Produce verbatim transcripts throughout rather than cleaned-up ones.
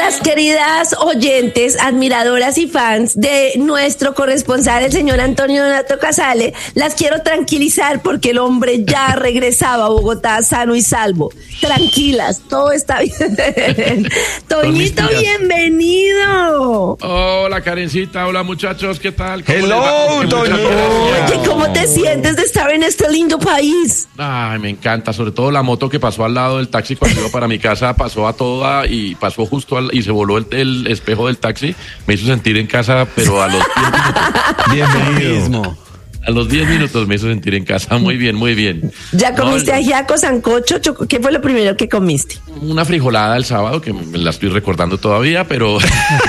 Las queridas oyentes, admiradoras y fans de nuestro corresponsal, el señor Antonio Donato Casale, las quiero tranquilizar porque el hombre ya regresaba a Bogotá sano y salvo. Tranquilas, todo está bien. Toñito, bienvenido. Hola, Karencita, hola muchachos, ¿qué tal? ¿Cómo Hello, Toñito. Oye, ¿cómo te sientes de estar en este lindo país? Ay, me encanta, sobre todo la moto que pasó al lado del taxi cuando iba para mi casa, pasó a toda y pasó justo al, y se voló el, el espejo del taxi, me hizo sentir en casa, pero a los diez minutos. Bienvenido. A los diez minutos me hizo sentir en casa. Muy bien, muy bien. ¿Ya comiste no, ajiaco, sancocho? Choco? ¿Qué fue lo primero que comiste? Una frijolada el sábado, que me la estoy recordando todavía, pero...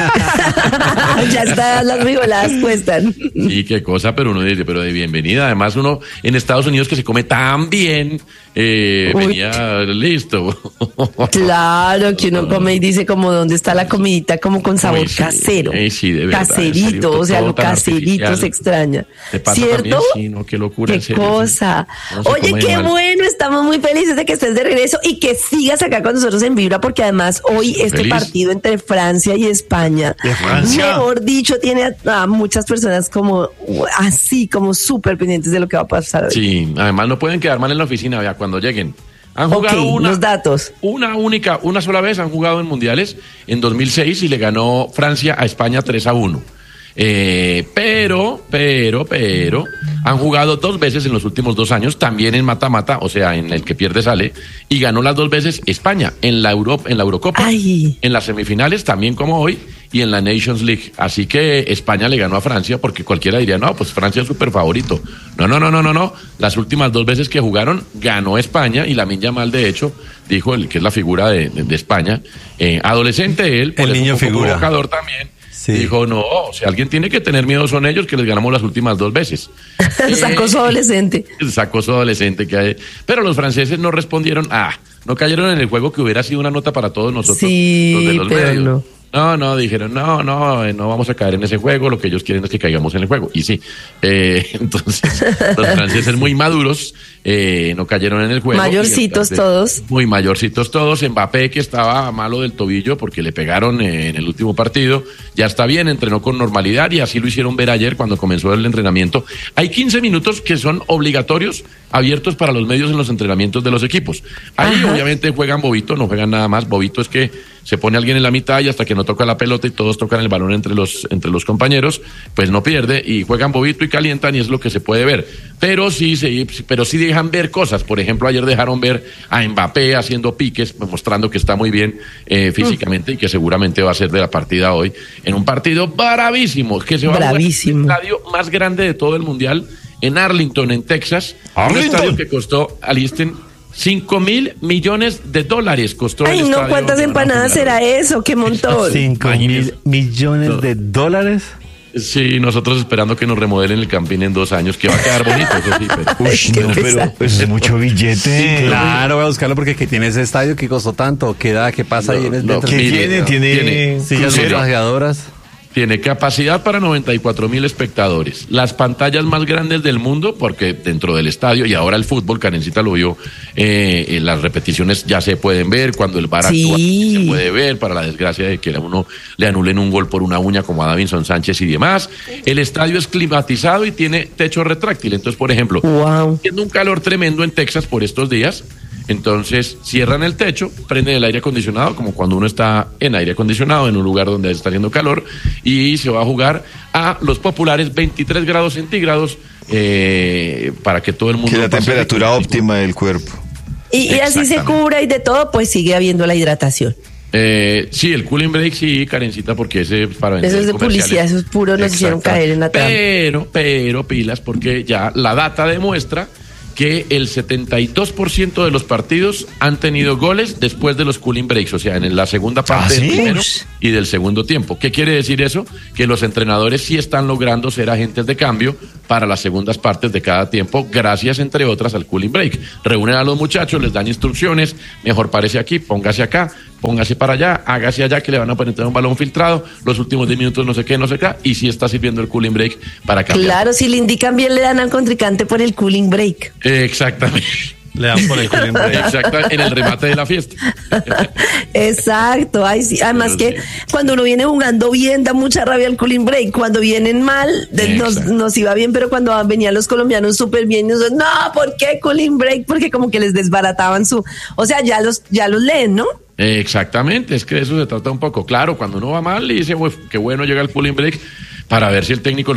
Ya está, las frijoladas cuestan. Sí, qué cosa, pero uno dice, pero de bienvenida. Además, uno en Estados Unidos que se come tan bien, eh, venía listo. Claro, que uno come y dice como dónde está la comidita, como con sabor Uy, sí, casero. Eh, sí, de verdad. Caserito, Serio, o sea, lo caserito artificial. se extraña. ¿Te pasa ¿Cierto? también? Sí, no, qué locura. Qué en serio, cosa. sí. No se Oye, come qué mal. bueno, estamos muy felices de que estés de regreso y que sigas acá con nosotros en Vibra, porque además hoy este Feliz. partido entre Francia y España, ¿De Francia? mejor dicho, tiene a, a muchas personas como así, como súper pendientes de lo que va a pasar hoy. Sí, además no pueden quedar mal en la oficina, vea, cuando lleguen. Han Ok, jugado una, los datos. una única, una sola vez han jugado en mundiales en dos mil seis y le ganó Francia a España tres a uno. Eh, pero, pero, pero, han jugado dos veces en los últimos dos años, también en mata-mata, o sea, en el que pierde sale, y ganó las dos veces España, en la Euro, en la Eurocopa, Ay. en las semifinales, también como hoy, y en la Nations League. Así que España le ganó a Francia, porque cualquiera diría, no, pues Francia es súper favorito. No, no, no, no, no, no. Las últimas dos veces que jugaron, ganó España, y Lamine Yamal, de hecho, dijo, el que es la figura de, de, de España, eh, adolescente él, El niño un poco figura. provocador también. Sí. Dijo, no, si alguien tiene que tener miedo son ellos, que les ganamos las últimas dos veces. Sacó su adolescente. Sacó su adolescente. Que hay. Pero los franceses no respondieron, ah, no cayeron en el juego que hubiera sido una nota para todos nosotros, Sí, los de los pero medios. no. No, no, dijeron, no, no, eh, no vamos a caer en ese juego, lo que ellos quieren es que caigamos en el juego. Y sí, eh, entonces, los franceses muy maduros eh, no cayeron en el juego. Mayorcitos Y el- todos. Muy mayorcitos todos. Mbappé, que estaba malo del tobillo porque le pegaron eh, en el último partido, ya está bien, entrenó con normalidad y así lo hicieron ver ayer cuando comenzó el entrenamiento. Hay quince minutos que son obligatorios, abiertos para los medios en los entrenamientos de los equipos. Ahí Ajá. obviamente juegan bobito, no juegan nada más. Bobito es que se pone alguien en la mitad y hasta que no toca la pelota y todos tocan el balón entre los, entre los compañeros, pues no pierde y juegan bobito y calientan y es lo que se puede ver. Pero sí, sí, pero sí dejan ver cosas. Por ejemplo, ayer dejaron ver a Mbappé haciendo piques, mostrando que está muy bien eh, físicamente y que seguramente va a ser de la partida hoy en un partido bravísimo, que se va Bravísimo. a jugar en el estadio más grande de todo el mundial, en Arlington, en Texas. Un Arlington. estadio que costó, alisten, cinco mil millones de dólares costó el Ay, estadio. no, ¿cuántas donde van a empanadas jugar. será eso? ¡Qué montón! Cinco mil millones de dólares. Sí, nosotros esperando que nos remodelen el Campín en dos años, que va a quedar bonito, eso sí. Pero... Uy, Qué no, pero pesado. eso es mucho billete. Claro, voy a buscarlo porque que tiene ese estadio que costó tanto. ¿Qué da? ¿Qué pasa ahí en el No, dentro? ¿Qué Mire, tiene? no, Tiene, tiene- Sillas Mire, masajeadoras. Tiene capacidad para noventa y cuatro mil espectadores. Las pantallas más grandes del mundo, porque dentro del estadio, y ahora el fútbol, Karencita lo vio, eh, eh, las repeticiones ya se pueden ver, cuando el V A R Sí. actúa se puede ver, para la desgracia de que a uno le anulen un gol por una uña como a Davinson Sánchez y demás. El estadio es climatizado y tiene techo retráctil. Entonces, por ejemplo, Wow. haciendo un calor tremendo en Texas por estos días, entonces cierran el techo, prenden el aire acondicionado, como cuando uno está en aire acondicionado en un lugar donde está haciendo calor, y se va a jugar a los populares veintitrés grados centígrados eh, para que todo el mundo Que la pase temperatura rico. óptima del cuerpo. Y, y así se Exactamente. cubra y de todo, pues sigue habiendo la hidratación. Eh, sí, el cooling break sí, Karencita, porque ese es para vender Eso es de comerciales. publicidad, eso es puro, nos hicieron Exacto. caer en la trampa. Pero, pero, pilas, porque ya la data demuestra que el setenta y dos por ciento de los partidos han tenido goles después de los cooling breaks, o sea, en la segunda parte ¿Ah, del sí? primero Ush. y del segundo tiempo. ¿Qué quiere decir eso? Que los entrenadores sí están logrando ser agentes de cambio para las segundas partes de cada tiempo, gracias, entre otras, al cooling break. Reúnen a los muchachos, les dan instrucciones, mejor parece aquí, póngase acá, póngase para allá, hágase allá, que le van a poner un balón filtrado, los últimos diez minutos no sé qué, no sé qué, y sí está sirviendo el cooling break para cambiar. Claro, si le indican bien, le dan al contrincante por el cooling break. Eh, exactamente. Le dan por el cooling break. Exacto, en el remate de la fiesta. Exacto, ay, sí. Además Pero que sí. cuando uno viene jugando bien da mucha rabia el cooling break. Cuando vienen mal de- nos, Exacto. nos iba bien, pero cuando venían los colombianos súper bien, nos, no, ¿por qué cooling break? Porque como que les desbarataban su, o sea, ya los, ya los leen, ¿no? Exactamente, es que de eso se trata un poco. Claro, cuando uno va mal y dice, "Uf, qué bueno llega el cooling break", para ver si el técnico